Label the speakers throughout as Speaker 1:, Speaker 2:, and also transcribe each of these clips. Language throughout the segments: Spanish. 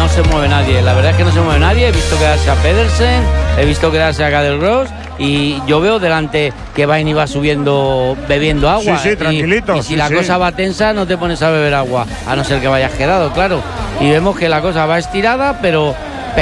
Speaker 1: no se mueve nadie. La verdad es que no se mueve nadie. He visto quedarse a Pedersen, he visto quedarse a Cadelros y yo veo delante que Baini va subiendo bebiendo agua.
Speaker 2: Sí, tranquilito.
Speaker 1: Y si la cosa va tensa, no te pones a beber agua, a no ser que vayas quedado, claro. Y vemos que la cosa va estirada, pero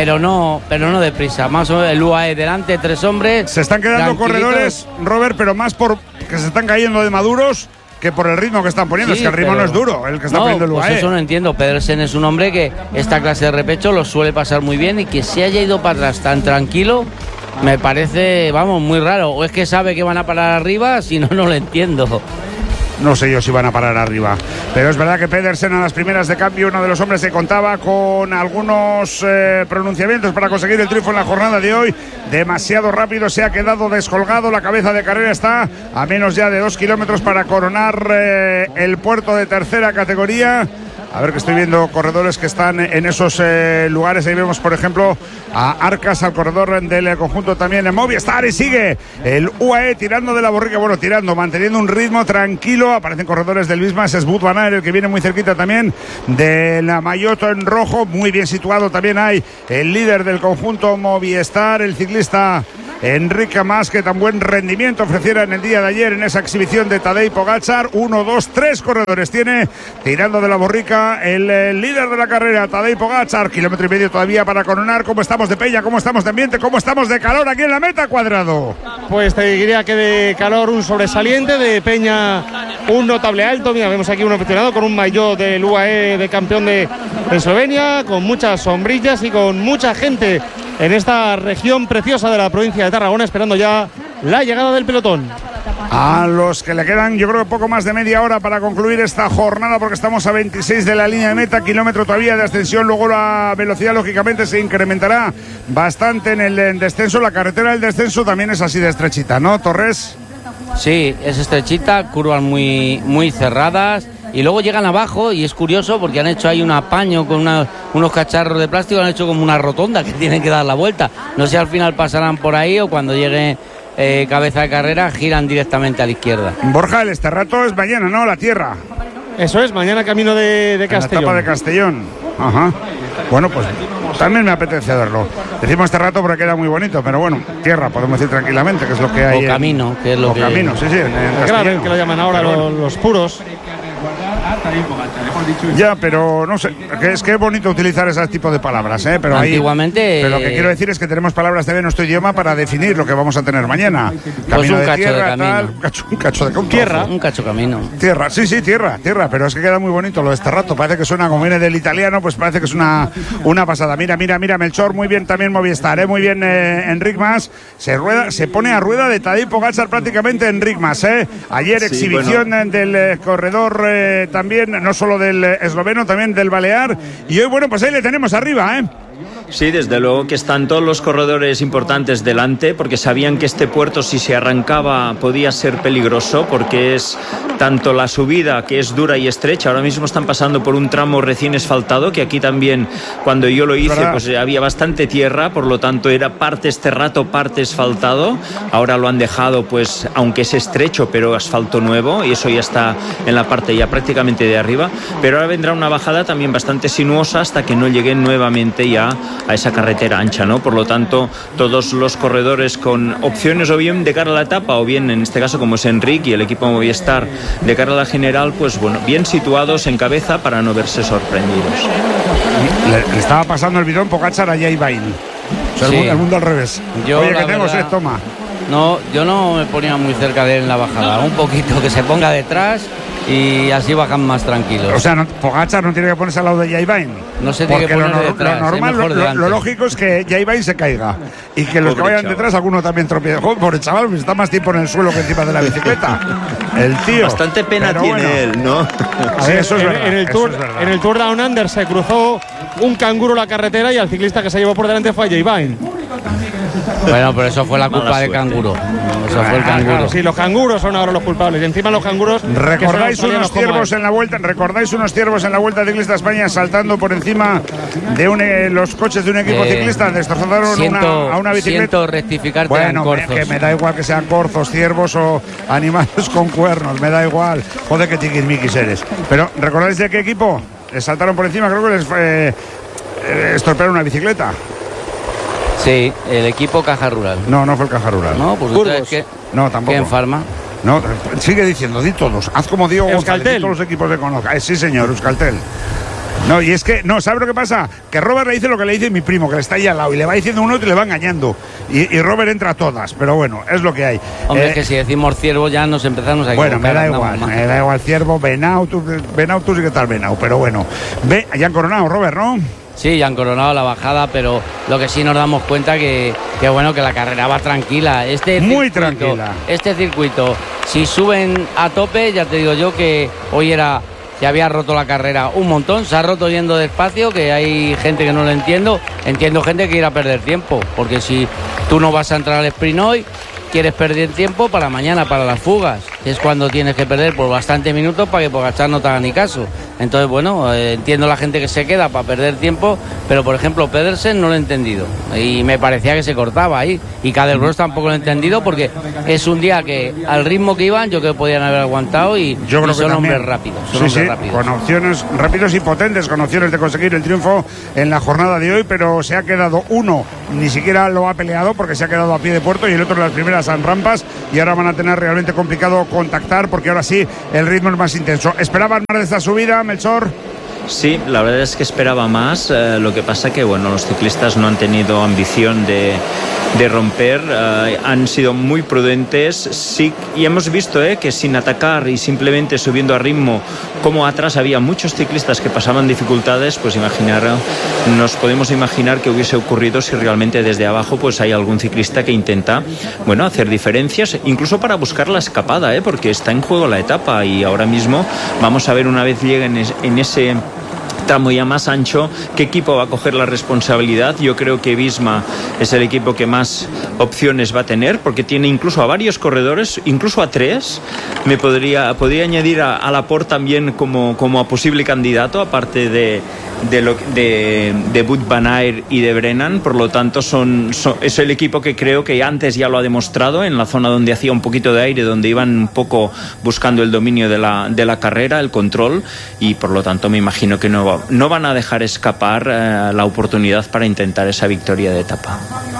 Speaker 1: no deprisa. Más o menos el UAE delante, 3 hombres.
Speaker 2: Se están quedando corredores, Robert, pero más por que se están cayendo de maduros que por el ritmo que están poniendo. Es que el ritmo no es duro, el que está poniendo el UAE.
Speaker 1: Pues eso no entiendo. Pedersen es un hombre que esta clase de repecho lo suele pasar muy bien y que se haya ido para atrás tan tranquilo me parece, vamos, muy raro. O es que sabe que van a parar arriba, si no, no lo entiendo.
Speaker 2: No sé yo si van a parar arriba. Pero es verdad que Pedersen a las primeras de cambio, uno de los hombres que contaba con algunos pronunciamientos para conseguir el triunfo en la jornada de hoy. Demasiado rápido, se ha quedado descolgado. La cabeza de carrera está a menos ya de 2 kilómetros para coronar el puerto de tercera categoría. A ver, que estoy viendo corredores que están en esos lugares. Ahí vemos, por ejemplo, a Arcas, al corredor del conjunto también en Movistar. Y sigue el UAE tirando de la borrica. Bueno, manteniendo un ritmo tranquilo. Aparecen corredores del Bismas. Es Wout van Aert, el que viene muy cerquita también de la Mayotte en rojo. Muy bien situado también hay el líder del conjunto Movistar, el ciclista Enric Mas, que tan buen rendimiento ofreciera en el día de ayer en esa exhibición de Tadej Pogačar. 1, 2, 3 corredores tiene tirando de la borrica el líder de la carrera, Tadej Pogačar. 1,5 kilómetros todavía para coronar. ¿Cómo estamos de peña? ¿Cómo estamos de ambiente? ¿Cómo estamos de calor aquí en la meta, Cuadrado?
Speaker 3: Pues te diría que de calor un sobresaliente, de peña un notable alto. Mira, vemos aquí un aficionado con un maillot del UAE de campeón de Eslovenia, con muchas sombrillas y con mucha gente en esta región preciosa de la provincia de Tarragona, esperando ya la llegada del pelotón.
Speaker 2: A los que le quedan, yo creo, poco más de media hora para concluir esta jornada, porque estamos a 26 de la línea de meta, kilómetro todavía de ascensión. Luego la velocidad, lógicamente, se incrementará bastante en el descenso. La carretera del descenso también es así de estrechita, ¿no, Torres?
Speaker 1: Sí, es estrechita, curvas muy cerradas. Y luego llegan abajo y es curioso porque han hecho ahí un apaño con unos cacharros de plástico, han hecho como una rotonda que tienen que dar la vuelta. No sé si al final pasarán por ahí o cuando llegue cabeza de carrera giran directamente a la izquierda.
Speaker 2: Borja, el Esterrato es mañana, ¿no? La tierra.
Speaker 3: Eso es, mañana camino de Castellón.
Speaker 2: La etapa de Castellón. Ajá. Bueno, pues también me apetece verlo. Decimos Esterrato porque queda muy bonito, pero bueno, tierra, podemos decir tranquilamente, que es lo que hay.
Speaker 1: O camino, que es lo que...
Speaker 2: camino, sí,
Speaker 3: Claro, que lo llaman ahora los puros.
Speaker 2: Ya, pero no sé, es que es bonito utilizar ese tipo de palabras, pero
Speaker 1: antiguamente.
Speaker 2: Pero lo que quiero decir es que tenemos palabras de nuestro idioma para definir lo que vamos a tener mañana.
Speaker 1: Camino
Speaker 2: pues
Speaker 1: un cacho
Speaker 2: tierra,
Speaker 1: de camino.
Speaker 2: tal, un cacho de
Speaker 1: tierra, un cacho camino.
Speaker 2: Tierra, sí, tierra, pero es que queda muy bonito lo de este rato. Parece que suena, como viene del italiano, pues parece que es una pasada. Mira, Melchor, muy bien también Movistar, muy bien Enric Mas. Se pone a rueda de Tadej Pogačar prácticamente Enric Mas, Ayer exhibición del corredor también, no solo del esloveno, también del balear. Y hoy, bueno, pues ahí le tenemos arriba,
Speaker 4: Sí, desde luego que están todos los corredores importantes delante, porque sabían que este puerto, si se arrancaba, podía ser peligroso, porque es tanto la subida, que es dura y estrecha. Ahora mismo están pasando por un tramo recién asfaltado, que aquí también, cuando yo lo hice, pues había bastante tierra, por lo tanto era parte esterrato, parte asfaltado. Ahora lo han dejado, pues, aunque es estrecho, pero asfalto nuevo, y eso ya está en la parte ya prácticamente de arriba. Pero ahora vendrá una bajada también bastante sinuosa hasta que no lleguen nuevamente ya a esa carretera ancha, ¿no? Por lo tanto, todos los corredores con opciones o bien de cara a la etapa o bien, en este caso, como es Enric y el equipo Movistar, de cara a la general, pues bueno, bien situados en cabeza para no verse sorprendidos.
Speaker 2: Le estaba pasando el bidón Pogačar a Jay Bain. O sea, sí. El mundo al revés. Oye, que tengo sed, toma.
Speaker 1: No, yo no me ponía muy cerca de él en la bajada. Un poquito que se ponga detrás y así bajan más tranquilos.
Speaker 2: O sea, Pogačar no tiene que ponerse al lado de Jay Bain.
Speaker 1: No se tiene que poner detrás.
Speaker 2: Lo normal, lo lógico es que Jay Bain se caiga y que los que vayan detrás, alguno también tropiece. Joder, pobre chaval, pues está más tiempo en el suelo que encima de la bicicleta. El tío.
Speaker 4: Bastante pena tiene él, ¿no?
Speaker 2: Sí, eso es verdad.
Speaker 3: En el Tour Down Under se cruzó un canguro la carretera y al ciclista que se llevó por delante fue a Jay Bain.
Speaker 1: Bueno, pero eso fue la culpa de canguro. Eso fue el canguro.
Speaker 3: Claro, sí, los canguros son ahora los culpables. Y encima los canguros.
Speaker 2: ¿Recordáis unos ciervos en la vuelta? ¿Recordáis unos ciervos en la Vuelta Ciclista España saltando por encima de los coches de un equipo ciclista? Destrozaron a una bicicleta.
Speaker 1: Siento rectificarte.
Speaker 2: Bueno, que me da igual que sean corzos, ciervos o animales con cuernos. Me da igual. Joder, que tiquismiquis eres. Pero ¿recordáis de qué equipo? Les saltaron por encima, creo que les estropearon una bicicleta.
Speaker 1: Sí, el equipo Caja Rural.
Speaker 2: No fue el Caja Rural.
Speaker 1: No, pues
Speaker 3: Burgos.
Speaker 1: ¿qué?
Speaker 2: No, tampoco.
Speaker 1: ¿Qué en Farma?
Speaker 2: No, sigue diciendo, di todos. Haz como Diego González,
Speaker 3: Euskaltel.
Speaker 2: di todos los equipos de conozca. Sí, señor, Euskaltel. No, y es que, no, ¿sabes lo que pasa? Que Robert le dice lo que le dice mi primo, que le está ahí al lado, y le va diciendo uno y le va engañando. Y Robert entra a todas, pero bueno, es lo que hay.
Speaker 1: Hombre, es que si decimos ciervo ya nos empezamos a
Speaker 2: Bueno,
Speaker 1: equivocar.
Speaker 2: me da igual, Ciervo, Benau, tú sí que tal Benau, pero bueno. Ya han coronado, Robert, ¿no?
Speaker 1: Sí, ya han coronado la bajada, pero lo que sí nos damos cuenta que bueno, que la carrera va tranquila.
Speaker 2: Muy tranquila.
Speaker 1: Este circuito, si suben a tope, ya te digo yo que hoy se había roto la carrera un montón, se ha roto yendo despacio, que hay gente que no lo entiendo gente que quiere a perder tiempo, porque si tú no vas a entrar al sprint hoy, quieres perder tiempo para mañana, para las fugas, que es cuando tienes que perder por bastante minutos para que Pogačar no te haga ni caso. Entonces, bueno, entiendo la gente que se queda para perder tiempo, pero por ejemplo Pedersen no lo he entendido y me parecía que se cortaba ahí, y Cadelbros tampoco lo he entendido, porque es un día que al ritmo que iban yo creo que podían haber aguantado, y
Speaker 2: yo creo que
Speaker 1: son
Speaker 2: también.
Speaker 1: hombres rápidos,
Speaker 2: Rápidos. Con opciones rápidos y potentes, con opciones de conseguir el triunfo en la jornada de hoy, pero se ha quedado uno, ni siquiera lo ha peleado porque se ha quedado a pie de puerto, y el otro en las primeras rampas, y ahora van a tener realmente complicado contactar, porque ahora sí el ritmo es más intenso. ¿Esperaban más de esta subida, Melchor?
Speaker 4: Sí, la verdad es que esperaba más, lo que pasa que bueno, los ciclistas no han tenido ambición de romper, han sido muy prudentes, sí, y hemos visto que sin atacar y simplemente subiendo a ritmo, como atrás había muchos ciclistas que pasaban dificultades, pues nos podemos imaginar que hubiese ocurrido si realmente desde abajo pues hay algún ciclista que intenta, bueno, hacer diferencias, incluso para buscar la escapada, porque está en juego la etapa, y ahora mismo vamos a ver, una vez lleguen en ese tramo ya más ancho, qué equipo va a coger la responsabilidad. Yo creo que Visma es el equipo que más opciones va a tener, porque tiene incluso a varios corredores, incluso a 3. Podría añadir a Laporte también como a posible candidato, aparte de Wout van Aert y de Brennan. Por lo tanto es el equipo que creo que antes ya lo ha demostrado en la zona donde hacía un poquito de aire, donde iban un poco buscando el dominio de la carrera, el control, y por lo tanto me imagino que no van a dejar escapar la oportunidad para intentar esa victoria de etapa.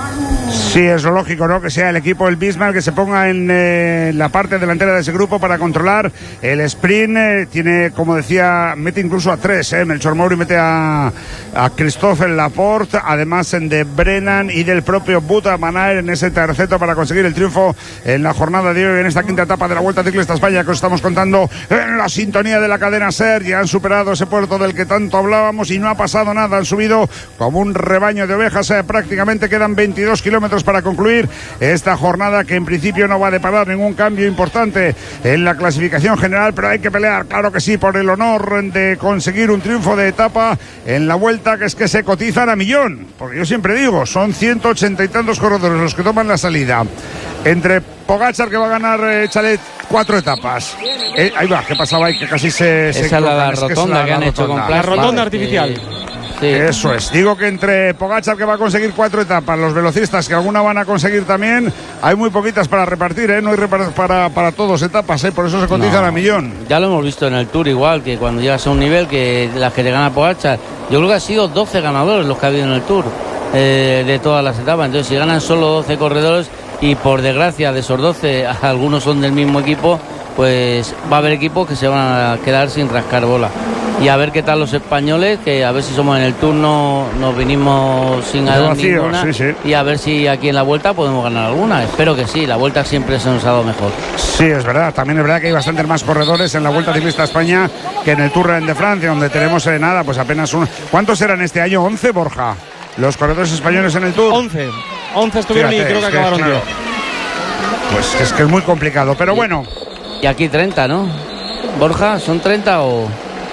Speaker 2: Sí, es lo lógico, ¿no? Que sea el equipo del Bismarck que se ponga en la parte delantera de ese grupo para controlar el sprint. Tiene, como decía, mete incluso a 3, Melchor Mauri mete a Christophe Laporte, además de Brennan y del propio Wout van Aert en ese terceto para conseguir el triunfo en la jornada de hoy, en esta quinta etapa de la Vuelta Ciclista España, que os estamos contando en la sintonía de la cadena SER. Ya han superado ese puerto del que tanto hablábamos y no ha pasado nada, han subido como un rebaño de ovejas, prácticamente quedan 22 kilómetros para concluir esta jornada, que en principio no va a deparar ningún cambio importante en la clasificación general, pero hay que pelear, claro que sí, por el honor de conseguir un triunfo de etapa en la Vuelta, que es que se cotizan a millón, porque yo siempre digo, son 180 y tantos corredores los que toman la salida, entre Pogačar, que va a ganar Chalet 4 etapas, ahí va, ¿qué pasaba ahí? Que casi esa
Speaker 1: es la rotonda que han hecho con plástico.
Speaker 3: La rotonda artificial.
Speaker 1: Sí.
Speaker 2: Eso es, digo que entre Pogačar, que va a conseguir 4 etapas, los velocistas, que alguna van a conseguir también, hay muy poquitas para repartir, no hay para todos etapas, por eso se cotizan a millón.
Speaker 1: Ya lo hemos visto en el Tour, igual, que cuando llegas a un nivel que las que te gana Pogačar, yo creo que ha sido 12 ganadores los que ha habido en el Tour, de todas las etapas. Entonces, si ganan solo 12 corredores, y por desgracia de esos 12 algunos son del mismo equipo, pues va a haber equipos que se van a quedar sin rascar bola. Y a ver qué tal los españoles, que a ver si somos en el turno, nos vinimos sin ganar ninguna,
Speaker 2: sí.
Speaker 1: Y a ver si aquí en la Vuelta podemos ganar alguna. Espero que sí, la Vuelta siempre se nos ha dado mejor.
Speaker 2: Sí, es verdad, también es verdad que hay bastantes más corredores en la Vuelta Ciclista España que en el Tour de Francia, donde tenemos pues apenas uno. ¿Cuántos eran este año? 11, Borja, los corredores españoles en el Tour.
Speaker 3: 11 estuvieron. Fíjate, y creo que acabaron 10.
Speaker 2: Pues es que es muy complicado, pero bueno.
Speaker 1: Y aquí 30, ¿no? Borja, ¿son 30 o...?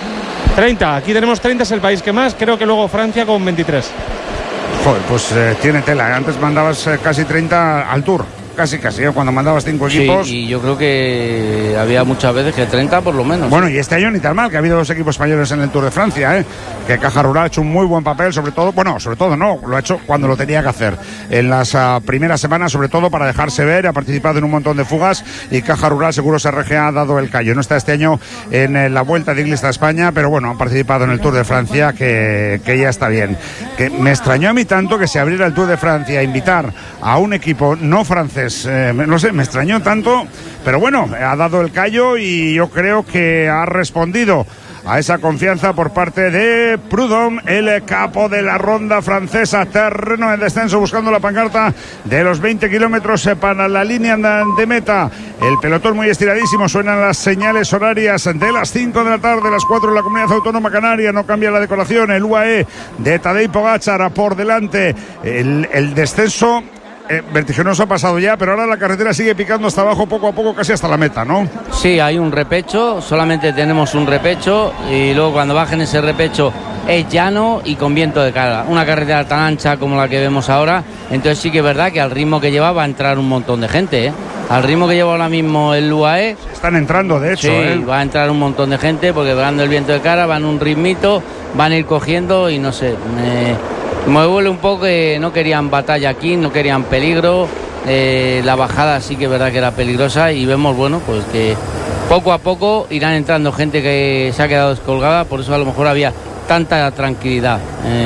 Speaker 3: 30, aquí tenemos 30, es el país que más, creo que luego Francia con 23.
Speaker 2: Joder, pues tiene tela, antes mandabas casi 30 al Tour. casi, cuando mandabas 5 equipos.
Speaker 1: Sí, y yo creo que había muchas veces que 30 por lo menos.
Speaker 2: Bueno, y este año ni tan mal, que ha habido 2 equipos españoles en el Tour de Francia, que Caja Rural ha hecho un muy buen papel, sobre todo no, lo ha hecho cuando lo tenía que hacer. En las primeras semanas, sobre todo para dejarse ver, ha participado en un montón de fugas y Caja Rural seguro SRG ha dado el callo. No está este año en la Vuelta Ciclista a España, pero bueno, han participado en el Tour de Francia, que ya está bien. Que me extrañó a mí tanto que se abriera el Tour de Francia a invitar a un equipo no francés, no sé, me extrañó tanto, pero bueno, ha dado el callo y yo creo que ha respondido a esa confianza por parte de Prudhomme, el capo de la ronda francesa. Terreno en descenso, buscando la pancarta de los 20 kilómetros para la línea de meta. El pelotón muy estiradísimo, suenan las señales horarias de las 5 de la tarde, las 4 en la Comunidad Autónoma Canaria. No cambia la decoración, el UAE de Tadej Pogačar por delante. El descenso vertiginoso ha pasado ya, pero ahora la carretera sigue picando hasta abajo poco a poco, casi hasta la meta, ¿no?
Speaker 1: Sí, hay un repecho, solamente tenemos un repecho y luego cuando bajen ese repecho es llano y con viento de cara. Una carretera tan ancha como la que vemos ahora, entonces sí que es verdad que al ritmo que lleva va a entrar un montón de gente, ¿eh? Al ritmo que lleva ahora mismo el UAE.
Speaker 2: Están entrando, de hecho.
Speaker 1: Sí, va a entrar un montón de gente porque dando el viento de cara van un ritmito, van a ir cogiendo y no sé, me duele un poco que no querían batalla aquí, no querían peligro. La bajada sí que es verdad que era peligrosa y vemos, bueno, pues que poco a poco irán entrando gente que se ha quedado descolgada, por eso a lo mejor había tanta tranquilidad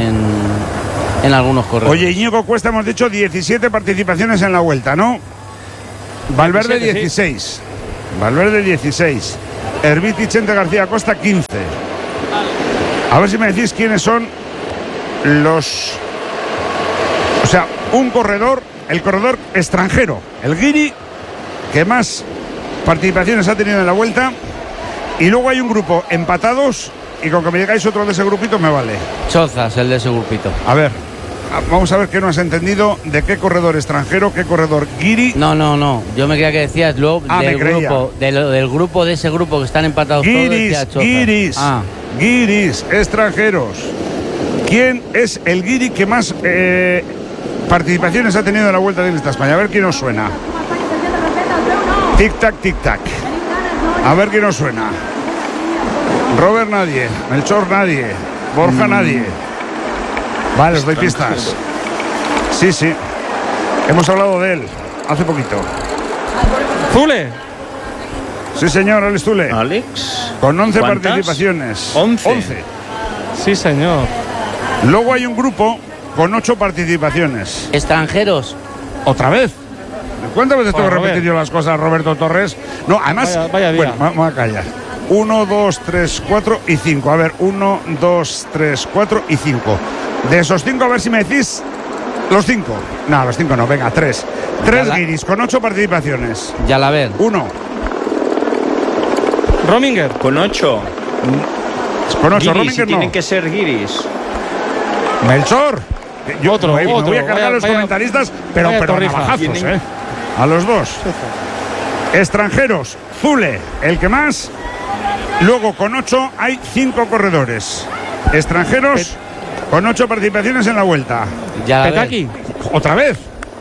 Speaker 1: en algunos corredores.
Speaker 2: Oye, Íñigo Cuesta, hemos dicho 17 participaciones en la Vuelta, ¿no? Valverde 16. Sí. Valverde 16. Herbiti, Chente García Costa 15. A ver si me decís quiénes son los... O sea, el corredor extranjero, el guiri, que más participaciones ha tenido en la Vuelta. Y luego hay un grupo empatados y con que me digáis otro de ese grupito me vale.
Speaker 1: Chozas, el de ese grupito.
Speaker 2: A ver, vamos a ver qué no has entendido, de qué corredor extranjero, qué corredor guiri.
Speaker 1: No, yo me creía que decías luego del grupo de ese grupo que están empatados
Speaker 2: guiris,
Speaker 1: todos.
Speaker 2: Guiris, extranjeros. ¿Quién es el guiri que más participaciones ha tenido en la Vuelta Ciclista a España? A ver quién nos suena. Tic-tac, tic-tac. A ver quién nos suena. Robert nadie, Melchor nadie, Borja nadie. Vale, os doy pistas. Sí. Hemos hablado de él hace poquito.
Speaker 3: Zule.
Speaker 2: Sí, señor, Alex Zule.
Speaker 4: Alex.
Speaker 2: Con 11 participaciones.
Speaker 4: 11.
Speaker 3: Sí, señor.
Speaker 2: Luego hay un grupo con 8 participaciones.
Speaker 1: ¿Extranjeros?
Speaker 2: ¿Otra vez? ¿Cuántas veces tengo que repetir yo las cosas, Roberto Torres? No, además...
Speaker 3: Vaya día.
Speaker 2: Bueno, vamos a callar. 1, 2, 3, 4 y 5. A ver, 1, 2, 3, 4 y 5. De esos 5, a ver si me decís los 5. No, los 5 no, venga, 3. 3 guiris con 8 participaciones.
Speaker 1: Yalaber.
Speaker 2: 1.
Speaker 3: Rominger.
Speaker 4: Con 8.
Speaker 2: Con 8,
Speaker 4: Guiris,
Speaker 2: Rominger no.
Speaker 4: Tienen que ser guiris.
Speaker 2: Melchor. Yo
Speaker 3: otro.
Speaker 2: Me voy a cargar a los comentaristas, pero navajazos, a los dos. Extranjeros, Zule, el que más. Luego con 8 hay 5 corredores. Extranjeros con 8 participaciones en la Vuelta.
Speaker 3: Petaki.
Speaker 2: ¿Otra vez?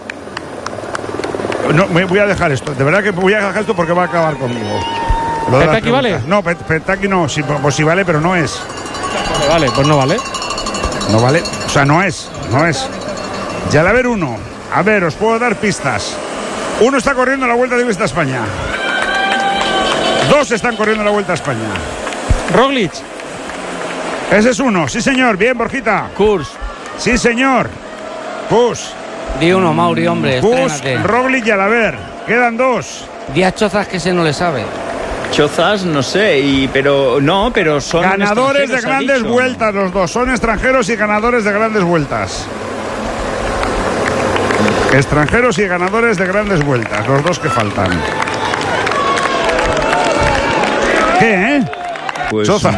Speaker 2: No, voy a dejar esto. De verdad que voy a dejar esto porque va a acabar conmigo.
Speaker 3: ¿Petaki vale?
Speaker 2: No, Petaki no. Pues sí vale, pero no es.
Speaker 3: Vale, pues no vale.
Speaker 2: No vale. O sea, no es. Yalaber 1. A ver, os puedo dar pistas. 1 está corriendo la Vuelta Ciclista a España. 2 están corriendo la Vuelta a España.
Speaker 3: Roglic.
Speaker 2: Ese es 1. Sí, señor. Bien, Borjita.
Speaker 1: Kurs.
Speaker 2: Sí, señor. Kurs.
Speaker 1: Di uno, Mauri, hombre.
Speaker 2: Kurs, Roglic y Yalaber. Quedan 2.
Speaker 1: Díaz Chozas que se no le sabe.
Speaker 4: Chozas, no sé, pero son
Speaker 2: ganadores de grandes vueltas los dos. Son extranjeros y ganadores de grandes vueltas. Extranjeros y ganadores de grandes vueltas, los dos que faltan. ¿Qué,
Speaker 4: Pues
Speaker 2: Choza.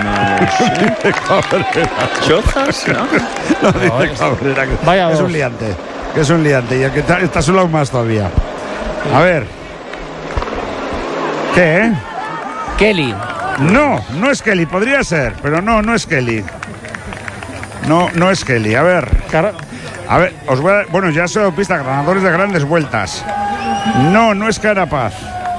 Speaker 4: Chozas, ¿no?
Speaker 2: No dice Cabrera, que
Speaker 3: Vaya
Speaker 2: es
Speaker 3: dos.
Speaker 2: un liante. Que es un liante. Y el que está solo aún más todavía. A ver. ¿Qué,
Speaker 1: Kelly.
Speaker 2: No es Kelly. Podría ser, pero no es Kelly. No es Kelly. A ver. A ver, os voy a... Bueno, ya se lo pista, ganadores de grandes vueltas. No, no es Carapaz.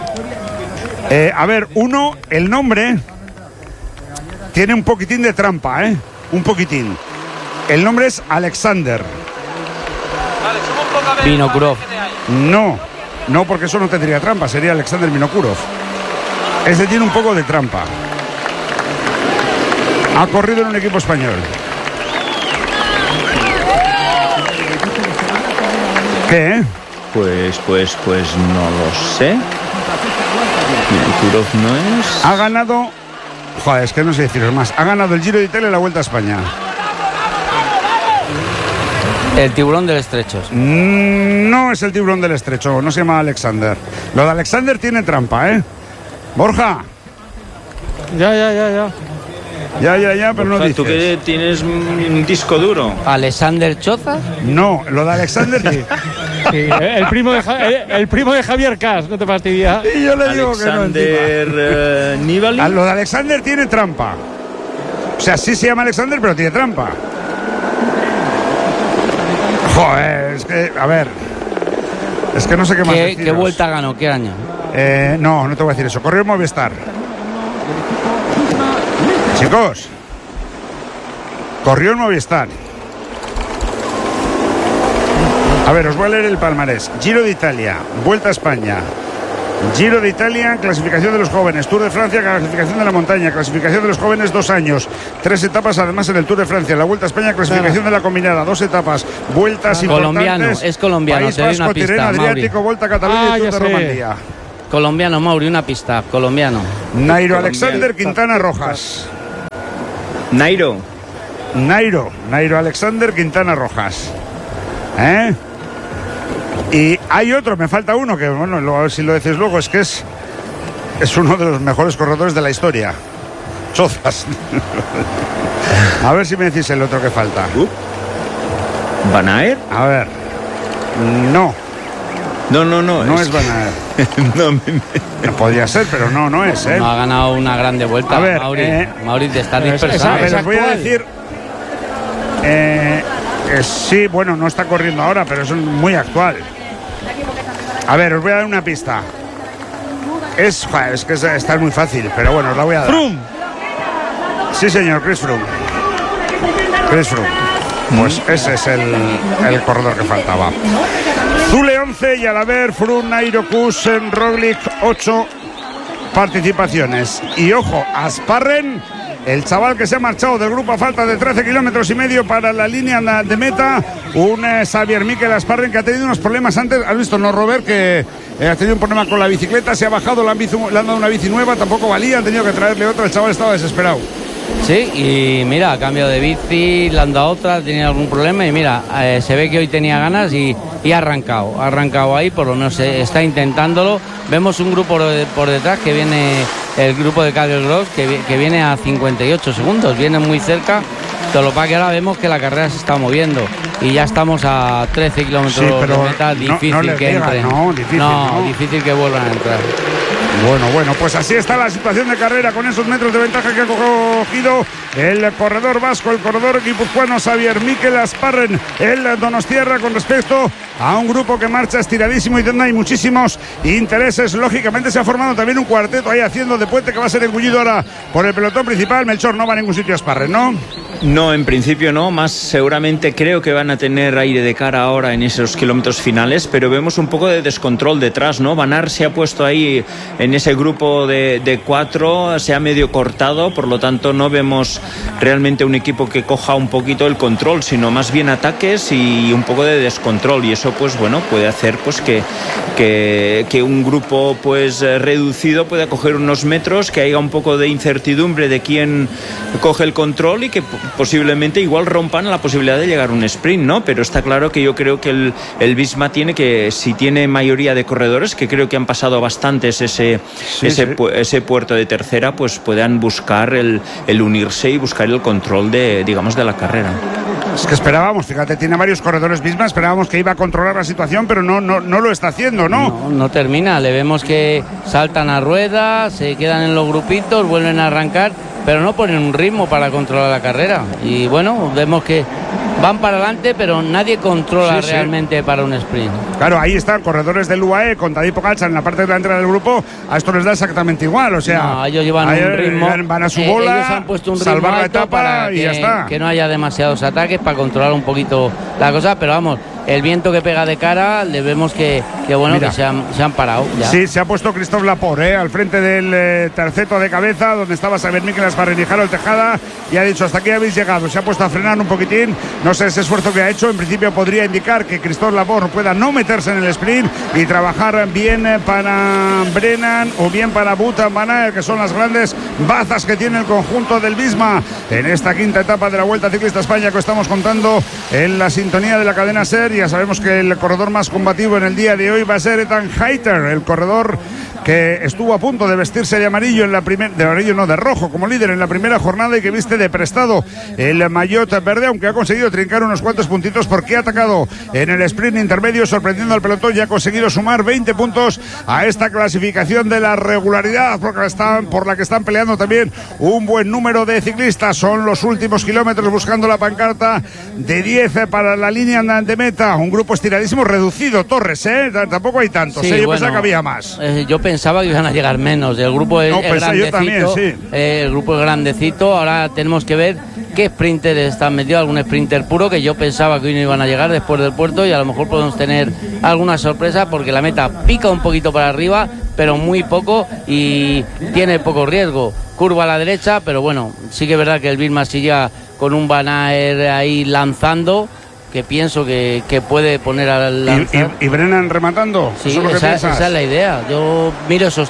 Speaker 2: A ver, uno, el nombre tiene un poquitín de trampa, ¿eh? Un poquitín. El nombre es Alexander.
Speaker 1: Vinokurov.
Speaker 2: No, porque eso no tendría trampa, sería Alexander Vinokurov. Ese tiene un poco de trampa. Ha corrido en un equipo español. ¿Qué?
Speaker 4: Pues no lo sé. Vinokurov no es.
Speaker 2: Ha ganado... Joder, es que no sé deciros más. Ha ganado el Giro de Italia y la Vuelta a España.
Speaker 1: El tiburón del estrecho.
Speaker 2: No es el tiburón del estrecho, no se llama Alexander. Lo de Alexander tiene trampa, ¿eh? Borja.
Speaker 3: Ya, pero no dices.
Speaker 4: ¿Tú que tienes un disco duro?
Speaker 1: ¿Alexander Choza?
Speaker 2: No, lo de Alexander...
Speaker 3: Sí, el primo de Javier Cas, no te fastidia.
Speaker 2: Y yo le digo que no.
Speaker 4: Alexander Nibali.
Speaker 2: Lo de Alexander tiene trampa. O sea, sí se llama Alexander, pero tiene trampa. Joder, es que, a ver. Es que no sé qué más deciros.
Speaker 1: ¿Qué vuelta ganó? ¿Qué año?
Speaker 2: No te voy a decir eso. Corrió en Movistar. Chicos. Corrió en Movistar. A ver, os voy a leer el palmarés. Giro de Italia, Vuelta a España. Giro de Italia, clasificación de los jóvenes. Tour de Francia, clasificación de la montaña. Clasificación de los jóvenes, 2 años. 3 etapas además en el Tour de Francia. La Vuelta a España, clasificación de la combinada. 2 etapas. Vueltas importantes.
Speaker 1: Es colombiano.
Speaker 2: País Vasco, Tirreno Adriático, Vuelta a Cataluña y Tour de Romandía.
Speaker 1: Colombiano, Mauri, una pista. Colombiano.
Speaker 2: Nairo Alexander Quintana Rojas.
Speaker 4: Nairo
Speaker 2: Alexander Quintana Rojas. Y hay otro, me falta uno, que bueno, a ver si lo decís luego, es que es uno de los mejores corredores de la historia. Chozas. A ver si me decís el otro que falta.
Speaker 4: ¿Van Aert?
Speaker 2: A ver. No. No es Van Aert. No podría ser, pero no es, ¿eh?
Speaker 1: No ha ganado una grande vuelta.
Speaker 2: A ver,
Speaker 1: Mauri, te estás dispersando.
Speaker 2: A ver, os voy a decir... sí, bueno, no está corriendo ahora, pero es muy actual. A ver, os voy a dar una pista. Es que está muy fácil, pero bueno, os la voy a dar.
Speaker 3: Froome.
Speaker 2: Sí, señor, Chris Froome. Pues ese es el corredor que faltaba. Zule 11 y Alaver, Froome, Nairo, Kuss, Roglic 8 participaciones. Y ojo, Asparren, el chaval que se ha marchado del grupo a falta de 13 kilómetros y medio para la línea de meta. Un Xavier Mikel Asparren que ha tenido unos problemas antes. ¿Has visto, no, Robert? Que ha tenido un problema con la bicicleta. Se ha bajado, le han dado una bici nueva. Tampoco valía, han tenido que traerle otra. El chaval estaba desesperado.
Speaker 1: Sí, y mira, a cambio de bici, le han dado otra, tenía algún problema y mira, se ve que hoy tenía ganas y ha arrancado ahí, por lo menos está intentándolo. Vemos un grupo por detrás que viene, el grupo de Carlos Gross, que viene a 58 segundos, viene muy cerca, pero lo que pasa que ahora vemos que la carrera se está moviendo y ya estamos a 13 kilómetros de meta, difícil que entren. Difícil que vuelvan a entrar.
Speaker 2: Bueno, pues así está la situación de carrera con esos metros de ventaja que ha cogido el corredor vasco, el corredor guipuzcoano Xavier Mikel Asparren, el donostiarra, con respecto a un grupo que marcha estiradísimo y donde hay muchísimos intereses. Lógicamente se ha formado también un cuarteto ahí haciendo de puente que va a ser engullido ahora por el pelotón principal. Melchor, no va a ningún sitio Asparren, ¿no?
Speaker 4: No, en principio no, más seguramente creo que van a tener aire de cara ahora en esos kilómetros finales, pero vemos un poco de descontrol detrás, ¿no? Van Aert se ha puesto ahí en ese grupo de 4, se ha medio cortado, por lo tanto no vemos realmente un equipo que coja un poquito el control, sino más bien ataques y un poco de descontrol, y eso pues bueno, puede hacer pues que un grupo pues reducido pueda coger unos metros, que haya un poco de incertidumbre de quién coge el control y que posiblemente igual rompan la posibilidad de llegar a un sprint, ¿no? Pero está claro que yo creo que el Visma tiene que, si tiene mayoría de corredores, que creo que han pasado bastantes ese puerto de tercera, pues puedan buscar el unirse y buscar el control de la carrera.
Speaker 2: Es que esperábamos, fíjate, tiene varios corredores Visma, esperábamos que iba a controlar la situación, pero no lo está haciendo, ¿no?
Speaker 1: No termina, le vemos que saltan a rueda, se quedan en los grupitos, vuelven a arrancar, pero no ponen un ritmo para controlar la carrera. Y bueno, vemos que van para adelante, pero nadie controla realmente para un sprint.
Speaker 2: Claro, ahí están corredores del UAE con Tadej Pogačar en la parte delantera del grupo. A esto les da exactamente igual, o sea,
Speaker 1: no, ellos llevan un ritmo,
Speaker 2: van a su bola,
Speaker 1: ellos han puesto un ritmo
Speaker 2: salvar la
Speaker 1: alto
Speaker 2: etapa
Speaker 1: para
Speaker 2: y ya está.
Speaker 1: Que no haya demasiados ataques, para controlar un poquito la cosa, pero vamos, el viento que pega de cara, le vemos que bueno, mira, que se han parado ya.
Speaker 2: Sí, se ha puesto Christophe Laporte al frente del terceto de cabeza, donde estaba Xavier Miquelas para dirigir el Tejada, y ha dicho: hasta aquí habéis llegado. Se ha puesto a frenar un poquitín, no sé ese esfuerzo que ha hecho. En principio podría indicar que Christophe Laporte pueda no meterse en el sprint y trabajar bien para Brennan o bien para Boutan Van Aert, que son las grandes bazas que tiene el conjunto del Visma en esta quinta etapa de la Vuelta Ciclista España, que estamos contando en la sintonía de la cadena SER. Ya sabemos que el corredor más combativo en el día de hoy va a ser Ethan Hayter, el corredor que estuvo a punto de vestirse de amarillo de rojo como líder en la primera jornada, y que viste de prestado el maillot verde, aunque ha conseguido trincar unos cuantos puntitos porque ha atacado en el sprint intermedio, sorprendiendo al pelotón, y ha conseguido sumar 20 puntos a esta clasificación de la regularidad, por la que están peleando también un buen número de ciclistas. Son los últimos kilómetros buscando la pancarta de 10 para la línea de meta. Un grupo estiradísimo, reducido, Torres, tampoco hay tantos, yo pensaba que había más.
Speaker 1: Yo pensaba que iban a llegar menos. El grupo es grandecito.
Speaker 2: Yo también, sí.
Speaker 1: El grupo es grandecito. Ahora tenemos que ver qué sprinter están metidos, algún sprinter puro, que yo pensaba que hoy no iban a llegar después del puerto, y a lo mejor podemos tener alguna sorpresa, porque la meta pica un poquito para arriba, pero muy poco, y tiene poco riesgo. Curva a la derecha, pero bueno, sí que es verdad que el Visma sigue con un Van Aert ahí lanzando, que pienso que puede poner al lanzar.
Speaker 2: ¿Y Brennan rematando?
Speaker 1: Sí, esa es la idea. Yo miro los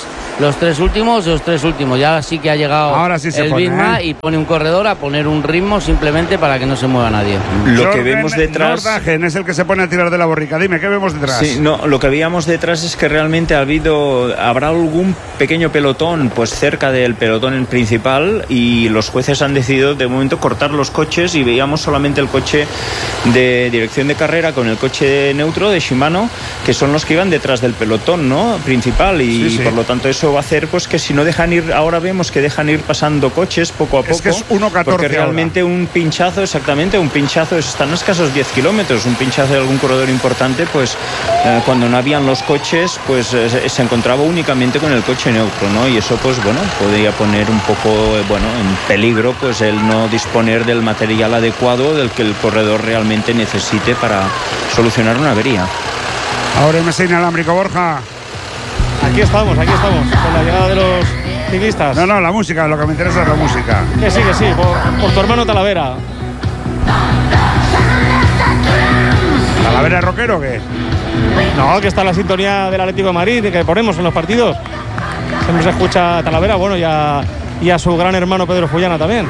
Speaker 1: tres últimos, ya sí que ha llegado
Speaker 2: ahora sí
Speaker 1: el Visma, y pone un corredor a poner un ritmo simplemente para que no se mueva nadie.
Speaker 4: Lo que vemos detrás
Speaker 2: Nordhagen es el que se pone a tirar de la borrica. Dime, ¿qué vemos detrás?
Speaker 4: Sí, no, lo que veíamos detrás es que realmente habrá algún pequeño pelotón pues cerca del pelotón principal, y los jueces han decidido de momento cortar los coches, y veíamos solamente el coche de dirección de carrera con el coche neutro de Shimano, que son los que iban detrás del pelotón, ¿no?, principal, y por lo tanto eso va a hacer pues que si no dejan ir, ahora vemos que dejan ir pasando coches poco a poco.
Speaker 2: Es que es 1.14
Speaker 4: porque realmente ahora. Un pinchazo están a escasos 10 kilómetros, un pinchazo de algún corredor importante, pues cuando no habían los coches, pues se encontraba únicamente con el coche neutro, ¿no? Y eso pues bueno, podría poner un poco en peligro pues el no disponer del material adecuado del que el corredor realmente necesite para solucionar una avería.
Speaker 2: Ahora me sé inalámbrico, Borja.
Speaker 3: Aquí estamos, con la llegada de los ciclistas.
Speaker 2: No, la música, lo que me interesa es la música.
Speaker 3: Que sí, por tu hermano Talavera.
Speaker 2: ¿Talavera rockero o qué?
Speaker 3: No, que está la sintonía del Atlético de Madrid, que ponemos en los partidos. Siempre se escucha a Talavera, y a su gran hermano Pedro Fullana también.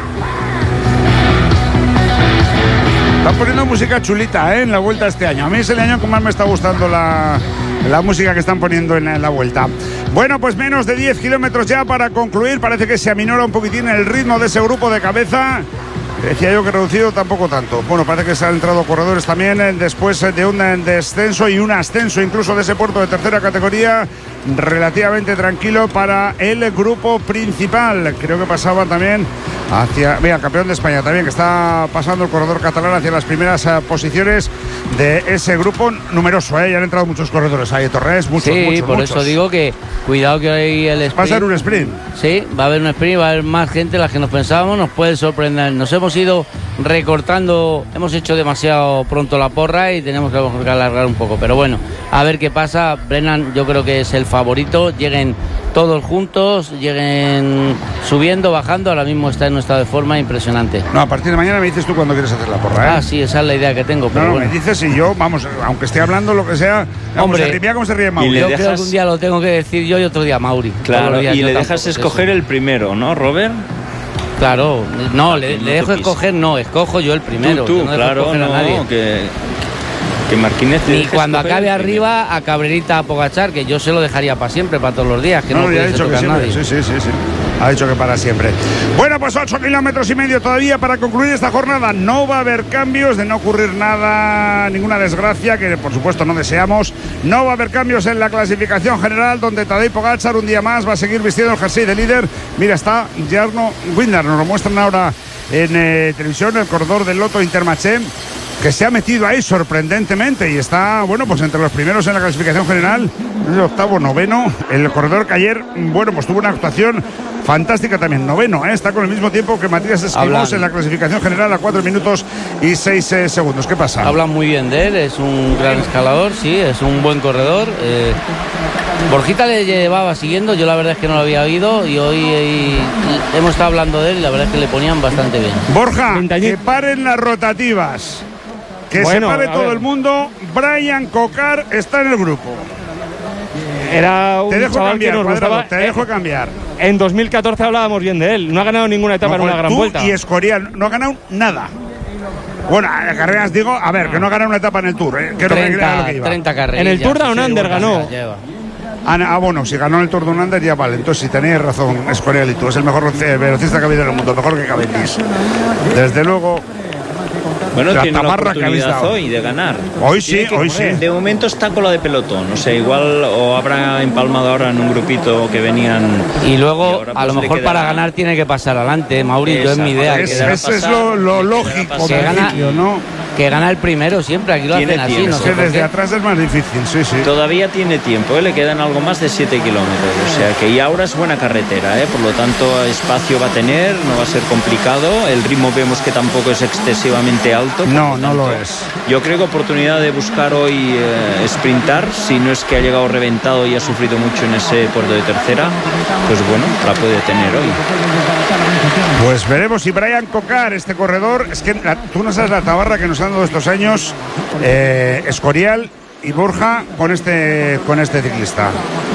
Speaker 2: Están poniendo música chulita, en la Vuelta este año. A mí es el año que más me está gustando la música que están poniendo en la Vuelta. Bueno, pues menos de 10 kilómetros ya para concluir. Parece que se aminora un poquitín el ritmo de ese grupo de cabeza. Decía yo que reducido, tampoco tanto. Bueno, parece que se han entrado corredores también después de un descenso y un ascenso incluso de ese puerto de tercera categoría, relativamente tranquilo para el grupo principal. Creo que pasaba también el campeón de España también, que está pasando el corredor catalán hacia las primeras posiciones de ese grupo numeroso, ya han entrado muchos corredores ahí, Torres, muchos.
Speaker 1: Eso digo que cuidado, que hoy el sprint
Speaker 2: va a ser un sprint.
Speaker 1: Sí, va a haber un sprint, va a haber más gente de las que nos pensábamos, nos puede sorprender. Nos hemos ido recortando, hemos hecho demasiado pronto la porra y tenemos que alargar un poco, pero bueno, a ver qué pasa. Brennan yo creo que es el favorito, lleguen todos juntos, lleguen subiendo, bajando. Ahora mismo está en un estado de forma impresionante.
Speaker 2: No, a partir de mañana me dices tú cuando quieres hacer la porra,
Speaker 1: sí, esa es la idea que tengo. Pero
Speaker 2: me dices, y yo, vamos, aunque esté hablando lo que sea,
Speaker 1: hombre,
Speaker 2: mira cómo se ríe Mauri.
Speaker 1: Yo creo que un día lo tengo que decir yo y otro día Mauri.
Speaker 4: Claro, y le dejas escoger el primero, ¿no, Robert?
Speaker 1: Claro, no, le dejo escoger, escojo yo el primero.
Speaker 4: Tú, claro, no, que Martínez
Speaker 1: ni cuando acabe arriba a Cabrerita, a Pogačar, que yo se lo dejaría para siempre, para todos los días, que no
Speaker 2: ya ha dicho que nadie. Sí. Ha dicho que para siempre. Bueno, pues 8 kilómetros y medio todavía para concluir esta jornada. No va a haber cambios, de no ocurrir nada, ninguna desgracia, que por supuesto no deseamos. No va a haber cambios en la clasificación general, donde Tadej Pogačar un día más va a seguir vistiendo el jersey de líder. Mira, está Jarno Windar, nos lo muestran ahora en televisión, el corredor del Lotto Intermarché, que se ha metido ahí sorprendentemente y está, bueno, pues entre los primeros en la clasificación general, el octavo, noveno. El corredor que ayer, bueno, pues tuvo una actuación fantástica también, noveno, está con el mismo tiempo que Matías Esquivós en la clasificación general a 4 minutos y 6 segundos. ¿Qué pasa?
Speaker 1: Hablan muy bien de él, es un gran escalador, sí, es un buen corredor. Borjita le llevaba siguiendo, yo la verdad es que no lo había oído y hoy hemos estado hablando de él y la verdad es que le ponían bastante bien.
Speaker 2: Borja, que paren las rotativas, que bueno, se pare todo el mundo. Brian Cocar está en el grupo.
Speaker 3: Era un chaval que nos gustaba.
Speaker 2: Te dejo cambiar.
Speaker 3: En 2014 hablábamos bien de él. No ha ganado ninguna etapa en una gran vuelta.
Speaker 2: Y Escorial no ha ganado nada. Bueno, carreras digo, a ver, que no ha ganado una etapa en el Tour.
Speaker 1: 30 carreras.
Speaker 3: En el Tour Down Under ganó.
Speaker 2: Bueno, si ganó el Tour Down Under ya vale. Entonces, si tenéis razón, Escorial y tú, es el mejor velocista que ha habido en el mundo, mejor que Cavendish. Desde luego.
Speaker 4: Bueno, tiene la oportunidad hoy de ganar.
Speaker 2: Hoy sí.
Speaker 4: De momento está con la de pelotón, o sea, igual o habrá empalmado ahora en un grupito que venían.
Speaker 1: Y luego, pues, a lo mejor para ganar tiene que pasar adelante, Mauricio, es mi idea.
Speaker 2: Ese es lo lógico,
Speaker 1: que gana el primero siempre, aquí lo hacen así.
Speaker 2: No sé, desde atrás es más difícil, sí.
Speaker 4: Todavía tiene tiempo, le quedan algo más de 7 kilómetros, o sea que y ahora es buena carretera, por lo tanto espacio va a tener, no va a ser complicado, el ritmo vemos que tampoco es excesivamente alto.
Speaker 2: No lo es.
Speaker 4: Yo creo que oportunidad de buscar hoy sprintar, si no es que ha llegado reventado y ha sufrido mucho en ese puerto de tercera, pues bueno, la puede tener hoy.
Speaker 2: Pues veremos si Brian Cocar, este corredor, es que tú no sabes la tabarra que nos han dado estos años, Escorial y Borja con este ciclista.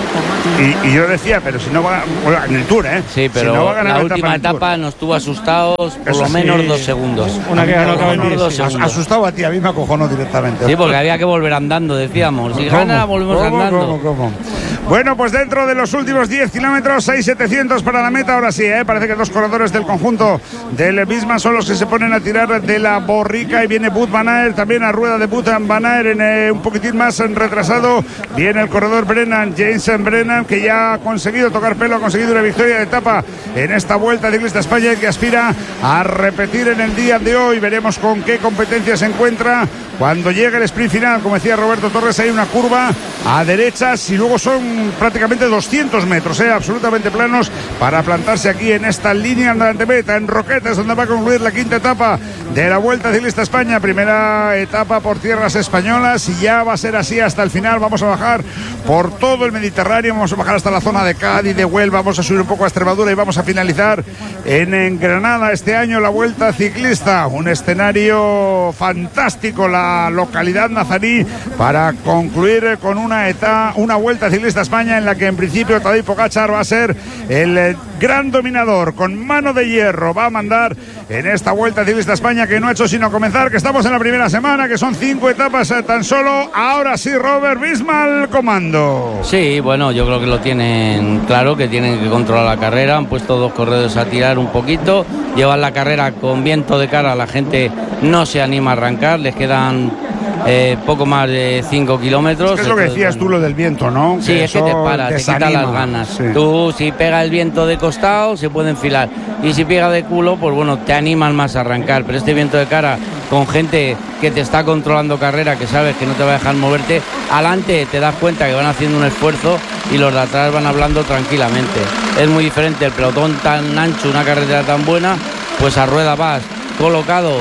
Speaker 2: Y yo decía, pero si no va en el Tour,
Speaker 1: Sí, pero
Speaker 2: si no va a ganar
Speaker 1: la última etapa nos tuvo asustados por lo menos 2 segundos.
Speaker 3: Una que ganó Cavendish.
Speaker 2: Asustado a ti, a mí me acojonó directamente.
Speaker 1: Sí, porque había que volver andando, decíamos. Si gana, volvemos andando.
Speaker 2: ¿Cómo? Bueno, pues dentro de los últimos 10 kilómetros, 6.700 para la meta. Ahora sí, parece que 2 corredores del conjunto del Visma son los que se ponen a tirar de la borrica. Y viene Wout van Aert, también a rueda de Wout van Aert en un poquitín más retrasado. Viene el corredor James Brennan, que ya ha conseguido tocar pelo, ha conseguido una victoria de etapa en esta Vuelta Ciclista a España y que aspira a repetir en el día de hoy. Veremos con qué competencia se encuentra cuando llegue el sprint final. Como decía Roberto Torres, hay una curva a derechas y luego son prácticamente 200 metros, absolutamente planos, para plantarse aquí en esta línea de meta, en Roquetas, donde va a concluir la 5ª etapa de la Vuelta Ciclista a España. Primera etapa por tierras españolas y ya va a ser así hasta el final. Vamos a bajar por todo el Mediterráneo, vamos a bajar hasta la zona de Cádiz, de Huelva, vamos a subir un poco a Extremadura y vamos a finalizar en Granada este año la Vuelta Ciclista. Un escenario fantástico, la localidad nazarí, para concluir con una Vuelta Ciclista a España en la que en principio Tadej Pogačar va a ser el gran dominador, con mano de hierro, va a mandar en esta Vuelta Ciclista a España, que no ha hecho sino comenzar, que estamos en la primera semana, que son 5 etapas tan solo. Ahora sí, Robert Visma al comando.
Speaker 1: Sí, bueno, yo creo que lo tienen claro, que tienen que controlar la carrera. Han puesto 2 corredores a tirar un poquito, llevan la carrera con viento de cara, la gente no se anima a arrancar, les quedan poco más de 5 kilómetros.
Speaker 2: Es lo que decías tú, lo del viento, ¿no?
Speaker 1: Sí, es que te para, te quita las ganas. Sí. Tú, si pega el viento de costado, se puede enfilar. Y si pega de culo, pues bueno, te animan más a arrancar. Pero este viento de cara, con gente que te está controlando carrera, que sabes que no te va a dejar moverte, adelante te das cuenta que van haciendo un esfuerzo y los de atrás van hablando tranquilamente. Es muy diferente el pelotón tan ancho, una carretera tan buena, pues a rueda vas colocado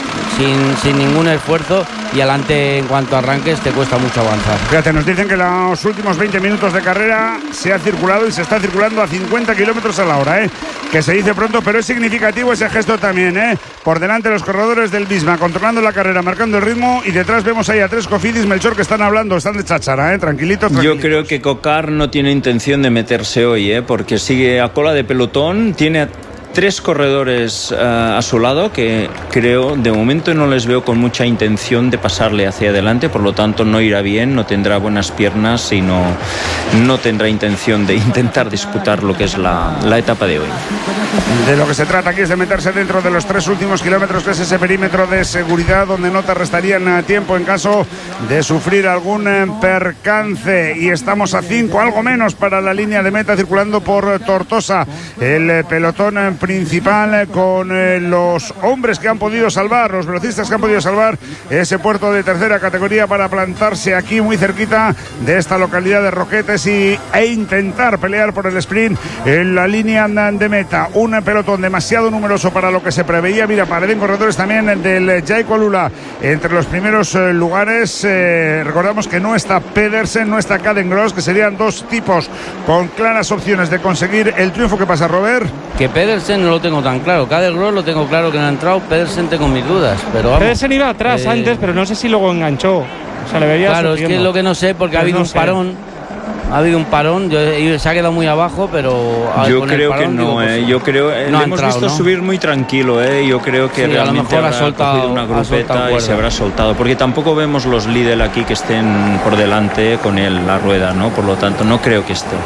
Speaker 1: sin ningún esfuerzo y adelante en cuanto arranques te cuesta mucho avanzar.
Speaker 2: Fíjate, nos dicen que los últimos 20 minutos de carrera se ha circulado y se está circulando a 50 kilómetros a la hora, que se dice pronto, pero es significativo ese gesto también, por delante los corredores del Visma, controlando la carrera, marcando el ritmo, y detrás vemos ahí a 3 Cofidis, Melchor, que están hablando, están de cháchara, tranquilitos.
Speaker 4: Yo creo que Cocar no tiene intención de meterse hoy, porque sigue a cola de pelotón, tiene 3 corredores a su lado que creo de momento no les veo con mucha intención de pasarle hacia adelante, por lo tanto no irá bien, no tendrá buenas piernas y no tendrá intención de intentar disputar lo que es la etapa de hoy.
Speaker 2: De lo que se trata aquí es de meterse dentro de los 3 últimos kilómetros, que es ese perímetro de seguridad donde no te restarían tiempo en caso de sufrir algún percance, y estamos a 5, algo menos, para la línea de meta, circulando por Tortosa el pelotón principal con los hombres que han podido salvar, los velocistas que han podido salvar ese puerto de tercera categoría para plantarse aquí muy cerquita de esta localidad de Roquetes e intentar pelear por el sprint en la línea de meta. Un pelotón demasiado numeroso para lo que se preveía. Mira, parecen corredores también del Jayco Alula entre los primeros lugares. Recordamos que no está Pedersen, no está Cadengross, que serían dos tipos con claras opciones de conseguir el triunfo. ¿Qué pasa, Robert?
Speaker 1: Que Pedersen no lo tengo tan claro. Cadengross lo tengo claro que no ha entrado. Pedersen tengo mis dudas, pero vamos.
Speaker 3: Pedersen iba atrás antes, pero no sé si luego enganchó. O sea, le veía
Speaker 1: claro,
Speaker 3: sufriendo.
Speaker 1: es que es lo que no sé, porque ha habido un parón. Ha habido un parón, se ha quedado muy abajo, pero
Speaker 4: yo creo que no, pues, yo creo no le hemos visto subir muy tranquilo, yo creo que
Speaker 1: sí,
Speaker 4: realmente
Speaker 1: a lo mejor ha soltado
Speaker 4: una grupeta y se habrá soltado, porque tampoco vemos los Lidl aquí que estén por delante con la rueda, ¿no? Por lo tanto, no creo que esté.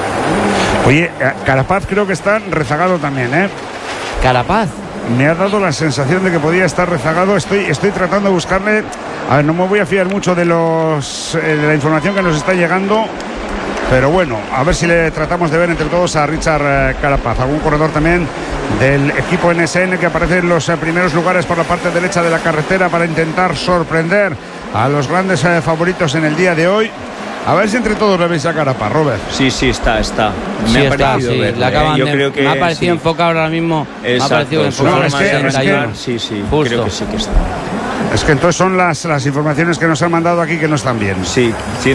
Speaker 2: Oye, Carapaz creo que está rezagado también,
Speaker 1: ¿Carapaz?
Speaker 2: Me ha dado la sensación de que podía estar rezagado. Estoy tratando de buscarle. A ver, no me voy a fiar mucho de la información que nos está llegando. Pero bueno, a ver si le tratamos de ver entre todos a Richard Carapaz, algún corredor también del equipo NSN que aparece en los primeros lugares por la parte derecha de la carretera para intentar sorprender a los grandes favoritos en el día de hoy. A ver si entre todos le veis a Carapaz, Robert.
Speaker 4: Sí, está. Me ha parecido verlo, yo creo que
Speaker 1: me ha parecido enfocado ahora mismo.
Speaker 4: Exacto,
Speaker 1: me ha parecido enfocado
Speaker 4: sí,
Speaker 1: justo.
Speaker 4: Creo que sí que está.
Speaker 2: Es que entonces son las informaciones que nos han mandado aquí que no están bien.
Speaker 4: Sí,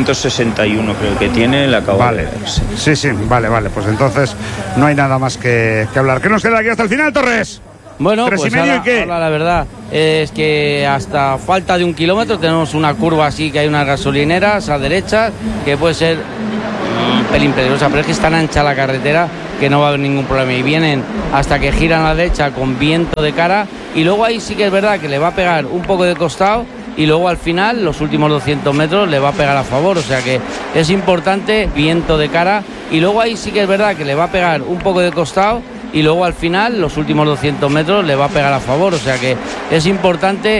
Speaker 4: 161 creo que tiene, la acabo de ver.
Speaker 2: Sí, vale, pues entonces no hay nada más que hablar. ¿Qué nos queda aquí hasta el final, Torres?
Speaker 1: Bueno, pues ahora la verdad es que hasta falta de 1 kilómetro tenemos una curva así, que hay unas gasolineras a derecha, que puede ser un pelín peligrosa, pero es que es tan ancha la carretera que no va a haber ningún problema, y vienen hasta que giran a la derecha con viento de cara, y luego ahí sí que es verdad que le va a pegar un poco de costado, y luego al final los últimos 200 metros le va a pegar a favor, o sea que es importante, viento de cara, y luego ahí sí que es verdad que le va a pegar un poco de costado, y luego al final los últimos 200 metros le va a pegar a favor, o sea que es importante